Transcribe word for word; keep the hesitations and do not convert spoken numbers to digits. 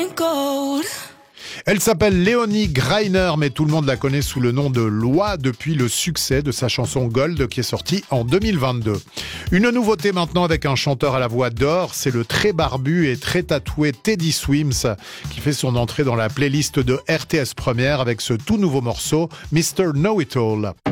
Elle s'appelle Léonie Greiner, mais tout le monde la connaît sous le nom de Loi depuis le succès de sa chanson Gold qui est sortie en deux mille vingt-deux. Une nouveauté maintenant avec un chanteur à la voix d'or, c'est le très barbu et très tatoué Teddy Swims qui fait son entrée dans la playlist de R T S Première avec ce tout nouveau morceau Mister Know It All.